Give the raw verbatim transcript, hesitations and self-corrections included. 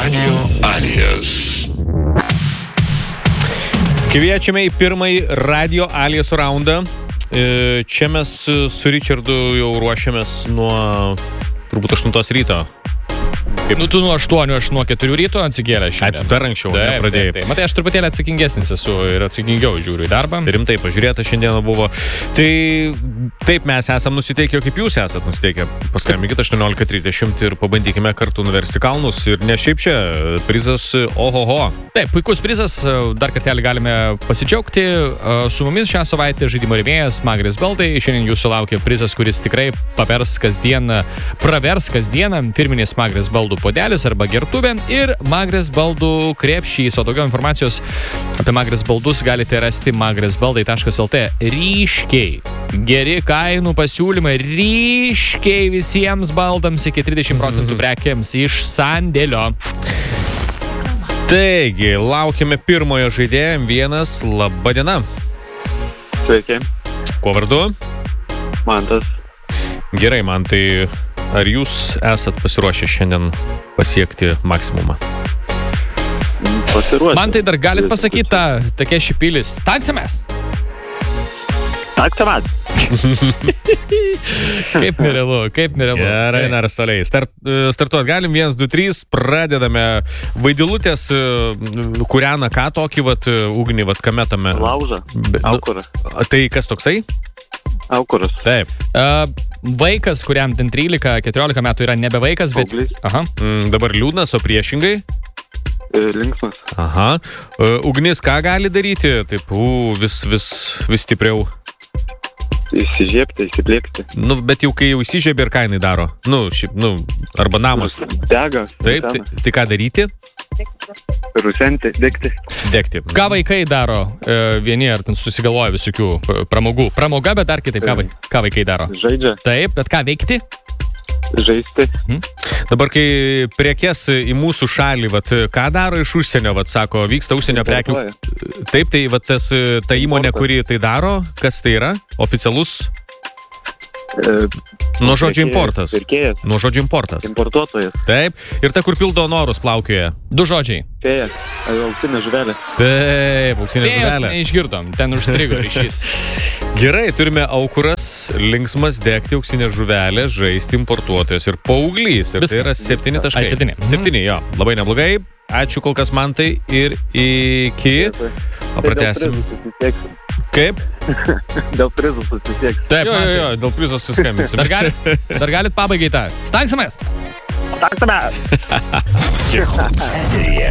Radio Alijas. Kviečiame į pirmąjį Radio Alijas raundą. Čia mes su Richardu jau ruošiamės nuo turbūt aštuntos ryto. Kaip... Nu, tu nuo aštuonių, aš nuo keturių ryto atsikėlė šiandien. Ai, dar anksčiau, taip, nepradėjai. Taip, taip. Matai, aš truputėlį atsakingesnis esu ir atsakingiau žiūriu į darbą. Rimtai pažiūrėta šiandieną buvo. Tai taip mes esam nusiteikę, kaip jūs esat nusiteikę. Paskambinkite aštuoniolika trisdešimt ir pabandykime kartu nuversti kalnus. Ir ne šiaip čia, prizas ohoho. Taip, puikus prizas, dar kartelį galime pasidžiaugti. Su mumis šią savaitę žaidimo rėmėjas Magres Baldai. Šiandien jūsų laukia prizas, kuris tikrai pavers kasdieną, pravers kasdieną. Firminis Magres Baldų podelis arba gertuvė ir Magres Baldų krepšys. O daugiau informacijos apie Magres Baldus galite rasti magresbaldai taškas lt. Ryškiai geri kainų pasiūlymai, ryškiai visiems baldams iki trisdešimt procentų prekiams iš sandėlio. Taigi, laukiame pirmojo žaidėjo M vienas. Labą dieną. Sveiki. Kuo vardu? Mantas. Gerai, man tai ar jūs esat pasiruošę šiandien pasiekti maksimumą? Pasiruošę. Man tai dar galit pasakyti tą tokia šipilis. Taksimės? Taksimės. Kaip nerealu, kaip nerealu. Gerai, narstoliai. Start, startuot galim, vienas, du, trys, pradedame. Vaidilutės kūrena ką tokį, vat, ugnį, vat, kametame. Laužą. Aukurą. Tai kas toksai? Aukuras. Taip. Uh, vaikas, kuriam ten trylika keturiolika metų yra nebe vaikas, bet... Paauglys. Aha. Mm, dabar liūdnas, o priešingai? Linksmas. Aha. Uh, ugnis ką gali daryti? Taip, uh, vis, vis, vis stipriau. Įsižiebti, įsiplėkti. Nu, bet jau kai jau įsižiebė ir ką jinai daro? Nu, šiaip, nu, arba namas. Dega. Taip, tai, tai ką daryti? Rusenti, degti. Degti. Ką vaikai daro? E, vieni ar ten susigalvoja visokių pramogų. Pramoga, bet dar kitaip. Ką, vai, ką vaikai daro? Žaidžia. Taip, bet ką veikti? Žaisti. Hmm. Dabar, kai prekes į mūsų šalį, vat, ką daro iš užsienio, vat, sako, vyksta užsienio prekių. Taip, tai vat, tas, ta įmonė, kuri tai daro, kas tai yra? Oficialus? E, Nuo žodžio importas. Pirkėjas. Nuo žodžio importas. Importuotojas. Taip. Ir ta, kur pildo norus plaukioja. Du žodžiai. Fėja. Auksinė žuvelė. Taip, auksinė Fėjas žuvelė. neišgirdom, ten užstrigo ryšys. Gerai, turime aukuras, linksmas, degti, auksinė žuvelė, žaisti, importuotojas ir paauglys. Ir tai yra septyni taškai. Ai, septyni. Septyni, jo. Labai neblogai. Ačiū kol kas Mantai ir iki... O pratęsim. Kaip? Dėl prizų susisieks. Taip, Jo, jo, jo, dėl prizo suskambinsim. Dar galit, dar galit pabaigai tą. Stangsimės? Taksimės.